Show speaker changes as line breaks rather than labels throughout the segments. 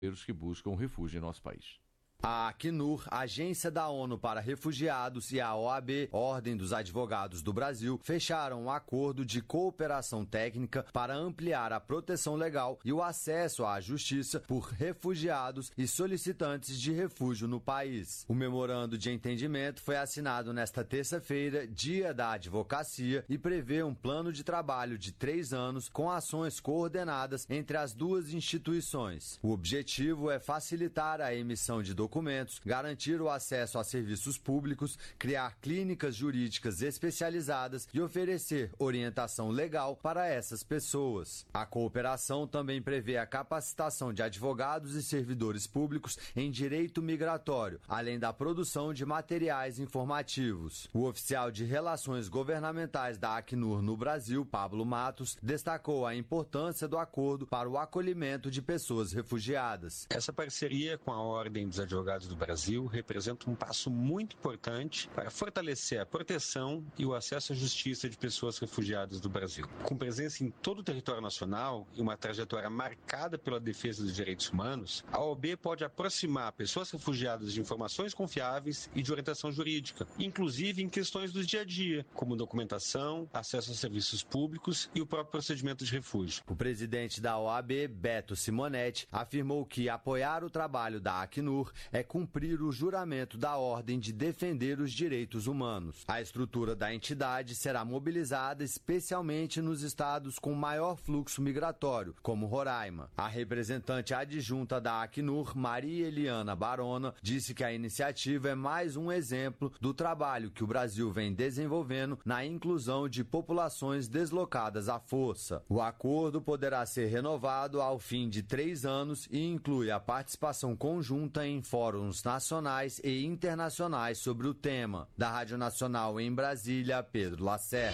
que buscam refúgio em nosso país.
A Acnur, Agência da ONU para Refugiados, e a OAB, Ordem dos Advogados do Brasil, fecharam um acordo de cooperação técnica para ampliar a proteção legal e o acesso à justiça por refugiados e solicitantes de refúgio no país. O memorando de entendimento foi assinado nesta terça-feira, dia da advocacia, e prevê um plano de trabalho de 3 anos com ações coordenadas entre as duas instituições. O objetivo é facilitar a emissão de documentos, garantir o acesso a serviços públicos, criar clínicas jurídicas especializadas e oferecer orientação legal para essas pessoas. A cooperação também prevê a capacitação de advogados e servidores públicos em direito migratório, além da produção de materiais informativos. O oficial de Relações Governamentais da Acnur no Brasil, Pablo Matos, destacou a importância do acordo para o acolhimento de pessoas refugiadas.
Essa parceria com a Ordem dos Advogados do Brasil representa um passo muito importante para fortalecer a proteção e o acesso à justiça de pessoas refugiadas do Brasil. Com presença em todo o território nacional e uma trajetória marcada pela defesa dos direitos humanos, a OAB pode aproximar pessoas refugiadas de informações confiáveis e de orientação jurídica, inclusive em questões do dia a dia, como documentação, acesso a serviços públicos e o próprio procedimento de refúgio.
O presidente da OAB, Beto Simonetti, afirmou que apoiar o trabalho da Acnur é cumprir o juramento da Ordem de defender os direitos humanos. A estrutura da entidade será mobilizada especialmente nos estados com maior fluxo migratório, como Roraima. A representante adjunta da Acnur, Maria Eliana Barona, disse que a iniciativa é mais um exemplo do trabalho que o Brasil vem desenvolvendo na inclusão de populações deslocadas à força. O acordo poderá ser renovado ao fim de 3 anos e inclui a participação conjunta em fóruns nacionais e internacionais sobre o tema. Da Rádio Nacional em Brasília, Pedro Lacerda.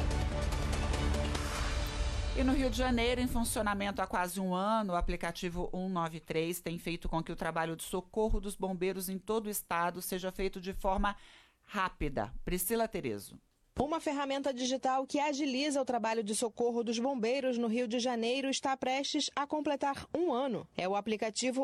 E no Rio de Janeiro, em funcionamento há quase um ano, o aplicativo 193 tem feito com que o trabalho de socorro dos bombeiros em todo o estado seja feito de forma rápida. Priscila Terezo.
Uma ferramenta digital que agiliza o trabalho de socorro dos bombeiros no Rio de Janeiro está prestes a completar um ano. É o aplicativo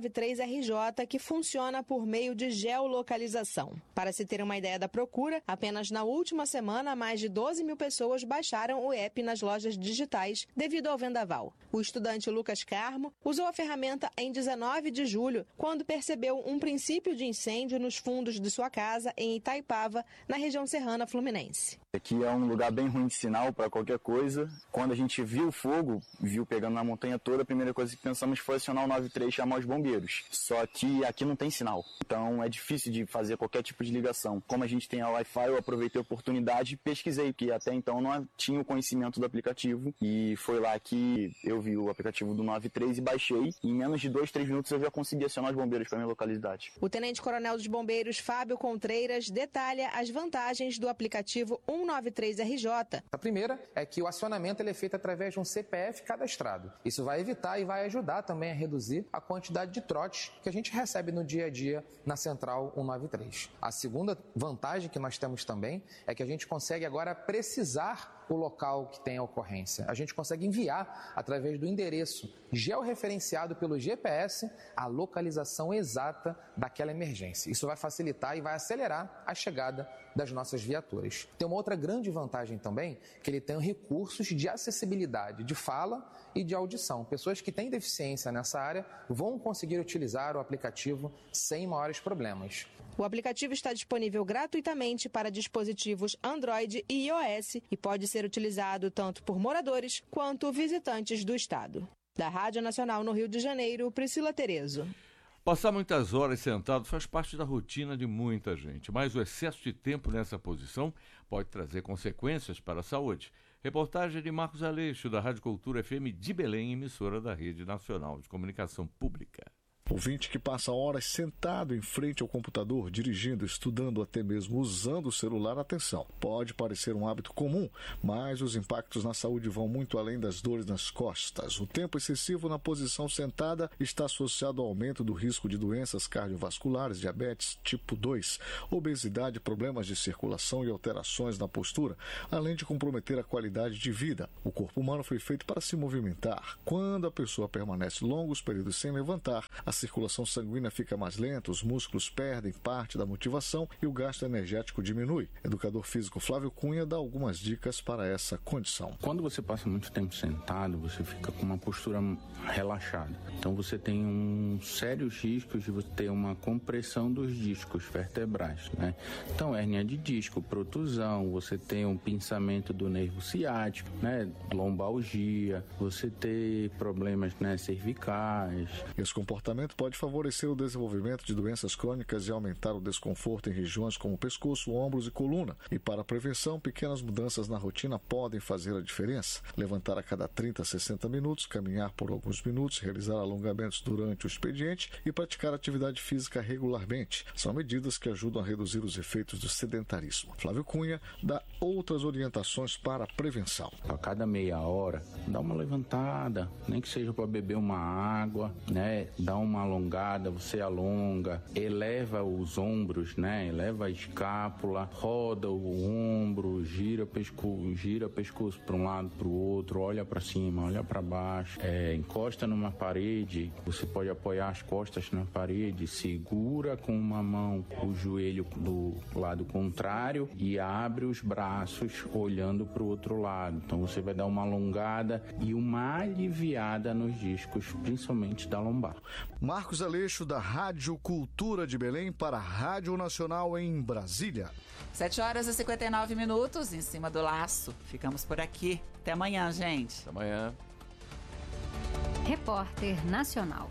193RJ, que funciona por meio de geolocalização. Para se ter uma ideia da procura, apenas na última semana, mais de 12 mil pessoas baixaram o app nas lojas digitais devido ao vendaval. O estudante Lucas Carmo usou a ferramenta em 19 de julho, quando percebeu um princípio de incêndio nos fundos de sua casa em Itaipava, na região serrana fluminense.
Aqui é um lugar bem ruim de sinal para qualquer coisa. Quando a gente viu o fogo, viu pegando na montanha toda, a primeira coisa que pensamos foi acionar o 93 e chamar os bombeiros. Só que aqui não tem sinal, então é difícil de fazer qualquer tipo de ligação. Como a gente tem a Wi-Fi, eu aproveitei a oportunidade e pesquisei, porque até então não tinha o conhecimento do aplicativo. E foi lá que eu vi o aplicativo do 93 e baixei. Em menos de 2, 3 minutos eu já consegui acionar os bombeiros para minha localidade.
O tenente-coronel dos bombeiros, Fábio Contreiras, detalha as vantagens do aplicativo 193RJ.
A primeira é que o acionamento ele é feito através de um CPF cadastrado. Isso vai evitar e vai ajudar também a reduzir a quantidade de trotes que a gente recebe no dia a dia na Central 193. A segunda vantagem que nós temos também é que a gente consegue agora precisar o local que tem a ocorrência. A gente consegue enviar, através do endereço georreferenciado pelo GPS, a localização exata daquela emergência. Isso vai facilitar e vai acelerar a chegada das nossas viaturas. Tem uma outra grande vantagem também, que ele tem recursos de acessibilidade, de fala e de audição. Pessoas que têm deficiência nessa área vão conseguir utilizar o aplicativo sem maiores problemas.
O aplicativo está disponível gratuitamente para dispositivos Android e iOS e pode ser utilizado tanto por moradores quanto visitantes do estado. Da Rádio Nacional no Rio de Janeiro, Priscila Terezo.
Passar muitas horas sentado faz parte da rotina de muita gente, mas o excesso de tempo nessa posição pode trazer consequências para a saúde. Reportagem de Marcos Aleixo, da Rádio Cultura FM de Belém, emissora da Rede Nacional de Comunicação Pública.
Ouvinte que passa horas sentado em frente ao computador, dirigindo, estudando, até mesmo usando o celular, atenção. Pode parecer um hábito comum, mas os impactos na saúde vão muito além das dores nas costas. O tempo excessivo na posição sentada está associado ao aumento do risco de doenças cardiovasculares, diabetes tipo 2, obesidade, problemas de circulação e alterações na postura, além de comprometer a qualidade de vida. O corpo humano foi feito para se movimentar. Quando a pessoa permanece longos períodos sem levantar, a circulação sanguínea fica mais lenta, os músculos perdem parte da motivação e o gasto energético diminui. Educador físico Flávio Cunha dá algumas dicas para essa condição.
Quando você passa muito tempo sentado, você fica com uma postura relaxada. Então você tem sérios riscos de você ter uma compressão dos discos vertebrais, né? Então, hérnia de disco, protusão, você tem um pinçamento do nervo ciático, né? Lombalgia, você ter problemas, né, cervicais.
Esse comportamento pode favorecer o desenvolvimento de doenças crônicas e aumentar o desconforto em regiões como pescoço, ombros e coluna. E para a prevenção, pequenas mudanças na rotina podem fazer a diferença. Levantar a cada 30 a 60 minutos, caminhar por alguns minutos, realizar alongamentos durante o expediente e praticar atividade física regularmente. São medidas que ajudam a reduzir os efeitos do sedentarismo. Flávio Cunha dá outras orientações para a prevenção.
A cada meia hora, dá uma levantada, nem que seja para beber uma água, né? Dá uma alongada, você alonga, eleva os ombros, né? Eleva a escápula, roda o ombro, gira pescoço para um lado, para o outro, olha para cima, olha para baixo, encosta numa parede, você pode apoiar as costas na parede, segura com uma mão o joelho do lado contrário e abre os braços olhando para o outro lado. Então você vai dar uma alongada e uma aliviada nos discos, principalmente da lombar.
Marcos Aleixo, da Rádio Cultura de Belém, para a Rádio Nacional em Brasília.
7h59, em cima do laço. Ficamos por aqui. Até amanhã, gente.
Até amanhã.
Repórter Nacional.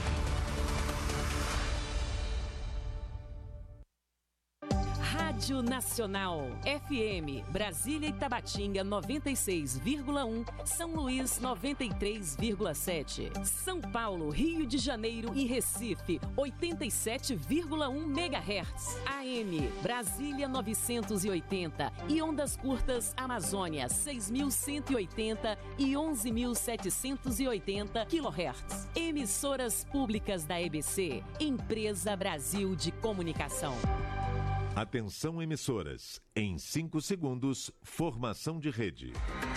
Rádio Nacional, FM, Brasília e Tabatinga 96,1, São Luís 93,7, São Paulo, Rio de Janeiro e Recife 87,1 MHz, AM, Brasília 980 e ondas curtas Amazônia 6.180 e 11.780 kHz. Emissoras públicas da EBC, Empresa Brasil de Comunicação.
Atenção emissoras, em 5 segundos, formação de rede.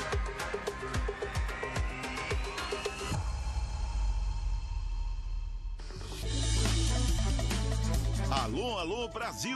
Alô, alô, Brasil!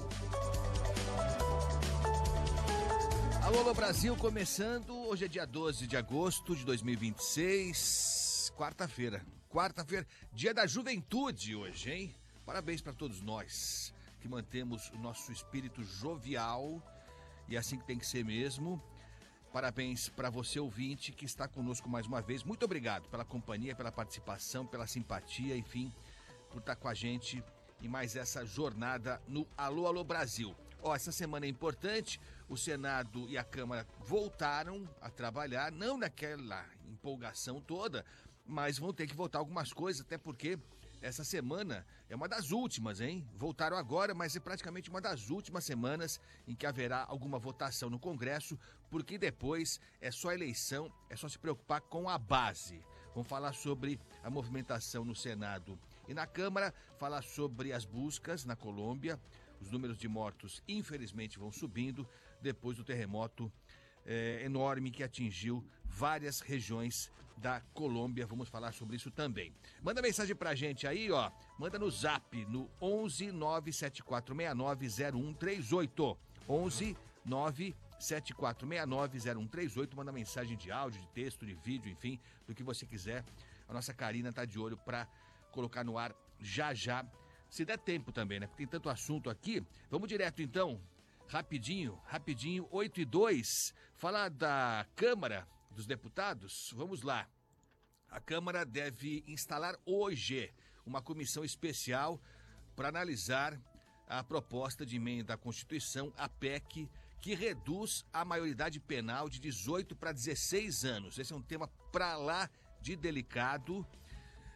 Alô, alô, Brasil, começando, hoje é dia 12 de agosto de 2026, quarta-feira, dia da juventude hoje, hein? Parabéns para todos nós que mantemos o nosso espírito jovial e assim que tem que ser mesmo. Parabéns para você, ouvinte, que está conosco mais uma vez. Muito obrigado pela companhia, pela participação, pela simpatia, enfim, por estar com a gente em mais essa jornada no Alô, alô, Brasil. Essa semana é importante, o Senado e a Câmara voltaram a trabalhar, não naquela empolgação toda, mas vão ter que votar algumas coisas, até porque essa semana é uma das últimas, hein? Voltaram agora, mas é praticamente uma das últimas semanas em que haverá alguma votação no Congresso, porque depois é só eleição, é só se preocupar com a base. Vamos falar sobre a movimentação no Senado e na Câmara, falar sobre as buscas na Colômbia. Os números de mortos, infelizmente, vão subindo depois do terremoto enorme que atingiu várias regiões da Colômbia. Vamos falar sobre isso também. Manda mensagem pra gente aí, ó. Manda no zap, no 11 97469 0138. 11 97469 0138. Manda mensagem de áudio, de texto, de vídeo, enfim, do que você quiser. A nossa Karina tá de olho pra colocar no ar já já. Se der tempo também, né? Porque tem tanto assunto aqui. Vamos direto então, rapidinho, 8:02, falar da Câmara dos Deputados. Vamos lá. A Câmara deve instalar hoje uma comissão especial para analisar a proposta de emenda à Constituição, a PEC, que reduz a maioridade penal de 18 para 16 anos. Esse é um tema para lá de delicado.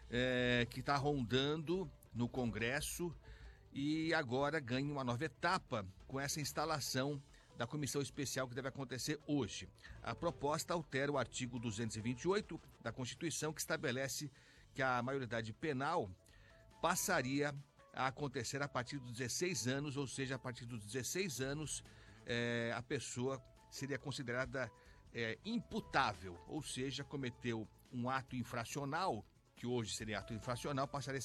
que está rondando no Congresso e agora ganha uma nova etapa com essa instalação da comissão especial que deve acontecer hoje. A proposta altera o artigo 228 da Constituição, que estabelece que a maioridade penal passaria a acontecer a partir dos 16 anos, ou seja, a partir dos 16 anos a pessoa seria considerada imputável, ou seja, cometeu um ato infracional, que hoje seria ato infracional, passaria